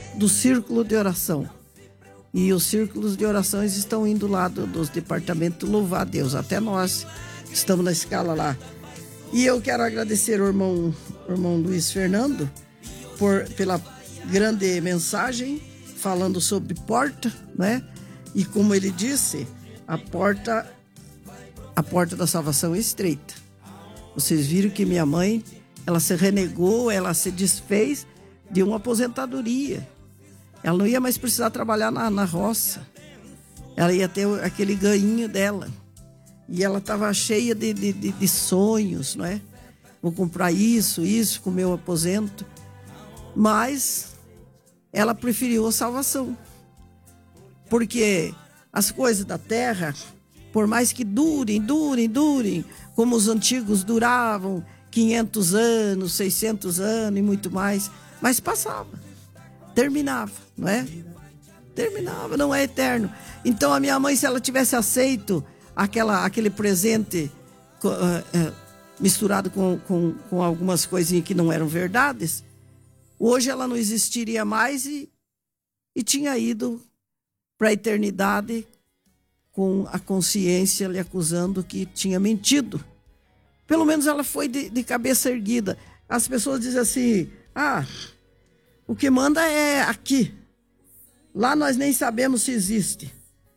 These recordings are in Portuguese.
do círculo de oração. E os círculos de orações estão indo lá dos departamentos louvar a Deus. Até nós estamos na escala lá. E eu quero agradecer o irmão Luiz Fernando pela grande mensagem falando sobre porta, né? E como ele disse, a porta da salvação é estreita. Vocês viram que minha mãe, ela se renegou, ela se desfez de uma aposentadoria. Ela não ia mais precisar trabalhar na roça. Ela ia ter aquele ganhinho dela. E ela estava cheia de sonhos, não é? Vou comprar isso com o meu aposento. Mas ela preferiu a salvação. Porque as coisas da terra, por mais que durem, como os antigos duravam 500 anos, 600 anos e muito mais, mas passava. Terminava, não é? Terminava, não é eterno. Então a minha mãe, se ela tivesse aceito aquele presente misturado com algumas coisinhas que não eram verdades, hoje ela não existiria mais e tinha ido para a eternidade com a consciência lhe acusando que tinha mentido. Pelo menos ela foi de cabeça erguida. As pessoas dizem assim, o que manda é aqui. Lá nós nem sabemos se existe.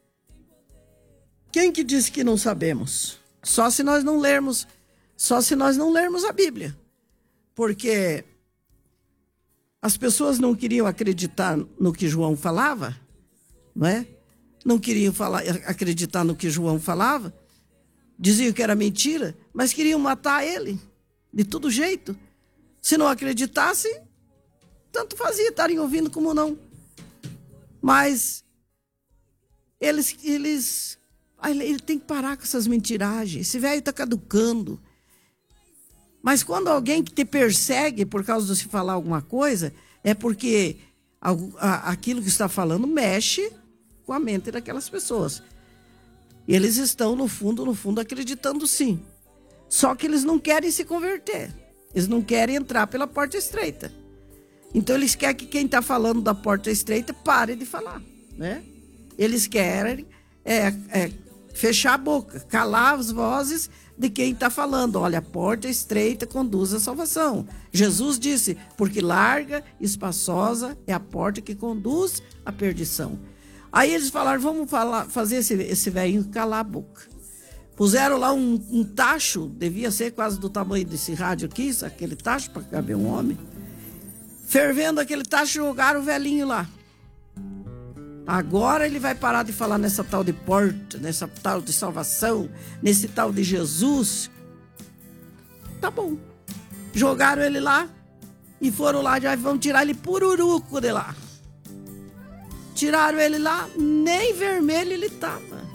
Quem que disse que não sabemos? Só se nós não lermos a Bíblia. Porque as pessoas não queriam acreditar no que João falava, não é? Não queriam acreditar no que João falava. Diziam que era mentira, mas queriam matar ele de todo jeito. Se não acreditassem, tanto fazia, estarem ouvindo como não. Mas ele tem que parar com essas mentiragens. Esse velho está caducando. Mas quando alguém que te persegue por causa de se falar alguma coisa, é porque aquilo que está falando mexe com a mente daquelas pessoas. Eles estão, no fundo, acreditando sim. Só que eles não querem se converter. Eles não querem entrar pela porta estreita. Então eles querem que quem está falando da porta estreita pare de falar, né? Eles querem fechar a boca, calar as vozes de quem está falando. Olha, a porta estreita conduz à salvação. Jesus disse, porque larga e espaçosa é a porta que conduz à perdição. Aí eles falaram, vamos fazer esse velhinho calar a boca. Puseram lá um tacho, devia ser quase do tamanho desse rádio aqui, aquele tacho para caber um homem. Fervendo aquele tacho, jogaram o velhinho lá. Agora ele vai parar de falar nessa tal de porta, nessa tal de salvação, nesse tal de Jesus. Tá bom. Jogaram ele lá e foram lá, já vão tirar ele pururuco de lá. Tiraram ele lá, nem vermelho ele estava.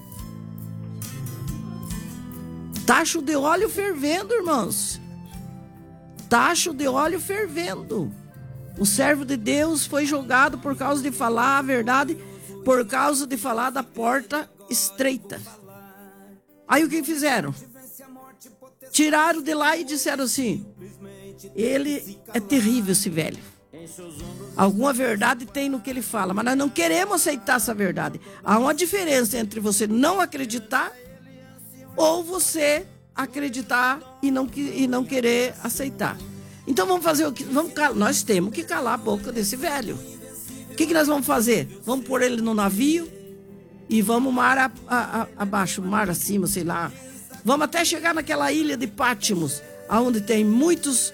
Tacho de óleo fervendo, irmãos. Tacho de óleo fervendo. O servo de Deus foi jogado por causa de falar a verdade, por causa de falar da porta estreita. Aí o que fizeram? Tiraram de lá e disseram assim, ele é terrível, esse velho. Alguma verdade tem no que ele fala, mas nós não queremos aceitar essa verdade. Há uma diferença entre você não acreditar ou você acreditar e não querer aceitar. Então vamos fazer o que? Nós temos que calar a boca desse velho. O que nós vamos fazer? Vamos pôr ele no navio e vamos mar abaixo, mar acima, sei lá. Vamos até chegar naquela ilha de Pátimos, onde tem muitas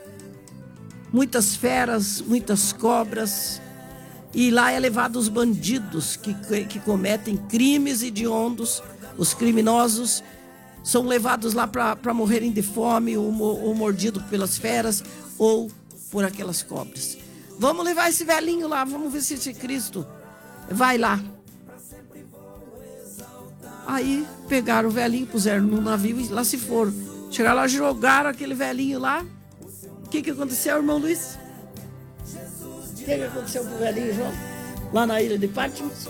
feras, muitas cobras. E lá é levado os bandidos que cometem crimes hediondos. Os criminosos são levados lá para morrerem de fome ou mordidos pelas feras ou por aquelas cobras. Vamos levar esse velhinho lá, vamos ver se esse Cristo vai lá. Aí pegaram o velhinho, puseram no navio e lá se foram. Chegaram lá, jogaram aquele velhinho lá. O que aconteceu, irmão Luiz? O que aconteceu com o velhinho, João? Lá na ilha de Pátimos?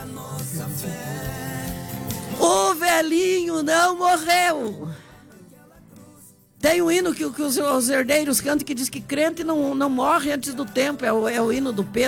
O velhinho não morreu. Tem um hino que os herdeiros cantam que diz que crente não morre antes do tempo. É o hino do Pedro.